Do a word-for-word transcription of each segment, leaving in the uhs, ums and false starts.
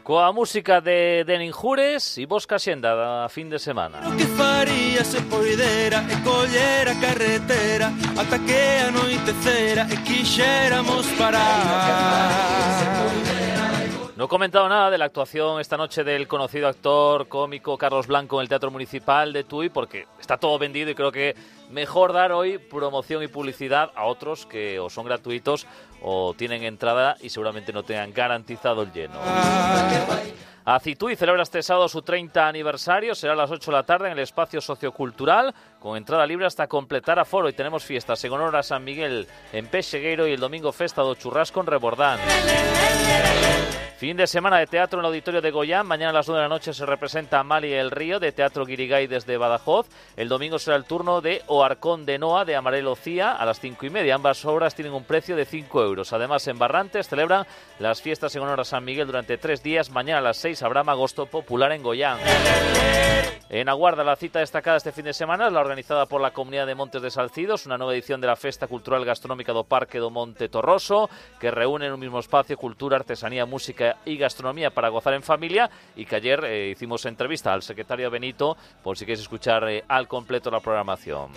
Coa música de Denis Jures e Bosca Xenda a fin de semana. O que faría se poidera e collera carretera ata que anoitecera e quixéramos parar. No he comentado nada de la actuación esta noche del conocido actor cómico Carlos Blanco en el Teatro Municipal de Tui, porque está todo vendido y creo que mejor dar hoy promoción y publicidad a otros que o son gratuitos o tienen entrada y seguramente no tengan garantizado el lleno. Acitui celebra este sábado su treinta aniversario, será a las ocho de la tarde en el espacio sociocultural, con entrada libre hasta completar aforo, y tenemos fiestas en honor a San Miguel en Pexegueiro y el domingo festa do Churrasco en Rebordán. Fin de semana de teatro en el Auditorio de Goián. Mañana a las nueve de la noche se representa Amalia el Río, de Teatro Guirigay desde Badajoz. El domingo será el turno de O Arcón de Noa, de Amarelo Cía, a las cinco y media. Ambas obras tienen un precio de cinco euros. Además, en Barrantes celebran las fiestas en honor a San Miguel durante tres días. Mañana a las seis habrá Magosto Popular en Goián. En Aguarda, la cita destacada este fin de semana es la organizada por la Comunidad de Montes de Salcidos, una nueva edición de la Festa Cultural Gastronómica do Parque do Monte Torroso, que reúne en un mismo espacio cultura, artesanía, música y gastronomía para gozar en familia, y que ayer eh, hicimos entrevista al secretario Benito, por si queréis escuchar eh, al completo la programación.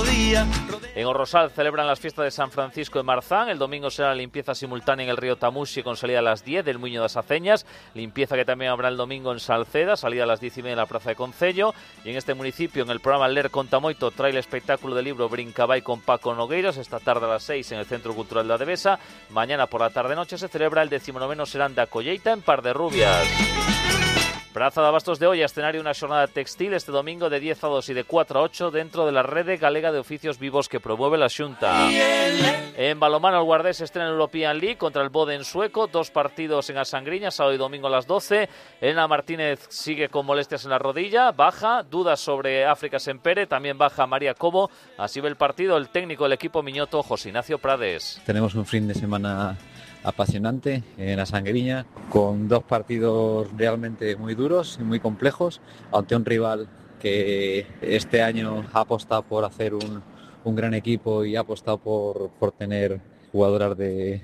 En Orrosal celebran las fiestas de San Francisco de Marzán. El domingo será la limpieza simultánea en el río Tamuxi con salida a las diez del Muiño das Aceñas, limpieza que también habrá el domingo en Salceda, salida a las diez y media en la Plaza de Concello. Y en este municipio, en el programa Ler Conta Moito, trae el espectáculo del libro Brincabay con Paco Nogueiras, esta tarde a las seis en el Centro Cultural de la Devesa. Mañana por la tarde-noche se celebra el decimonoveno Serán da Colleita en Par de Rubias. Praza de Abastos de Olla, escenario de una jornada textil este domingo de diez a dos y de cuatro a ocho dentro de la Rede Galega de Oficios Vivos que promueve la Xunta. En balonmano, el Guardés estrena en European League contra el Boden sueco, dos partidos en Asangriña, sábado y domingo a las doce. Elena Martínez sigue con molestias en la rodilla, baja, dudas sobre África Sempere, también baja María Cobo. Así ve el partido el técnico del equipo miñoto, José Ignacio Prades. Tenemos un fin de semana apasionante en la Sangriña, con dos partidos realmente muy duros y muy complejos, ante un rival que este año ha apostado por hacer un, un gran equipo y ha apostado por, por tener jugadoras de,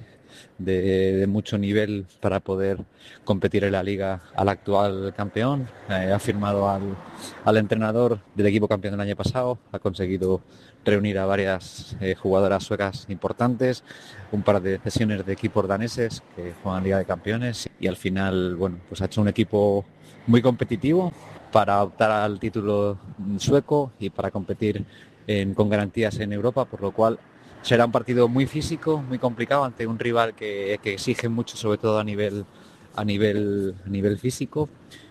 de, de mucho nivel para poder competir en la liga al actual campeón. Eh, ha firmado al, al entrenador del equipo campeón del año pasado, ha conseguido reunir a varias eh, jugadoras suecas importantes, un par de cesiones de equipos daneses que juegan Liga de Campeones, y al final, bueno, pues ha hecho un equipo muy competitivo para optar al título sueco y para competir en, con garantías en Europa, por lo cual será un partido muy físico, muy complicado ante un rival que, que exige mucho, sobre todo a nivel a nivel a nivel físico,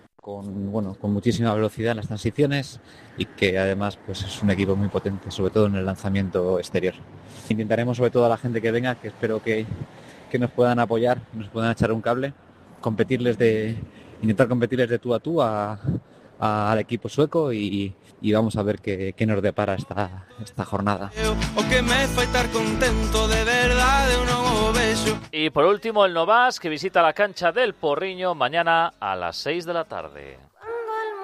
con bueno con muchísima velocidad en las transiciones, y que además pues es un equipo muy potente, sobre todo en el lanzamiento exterior. Intentaremos, sobre todo a la gente que venga, que espero que, que nos puedan apoyar, nos puedan echar un cable, competirles de intentar competirles de tú a tú a, a, al equipo sueco, y, y vamos a ver qué, qué nos depara esta, esta jornada. Y por último, el Novas, que visita la cancha del Porriño mañana a las seis de la tarde.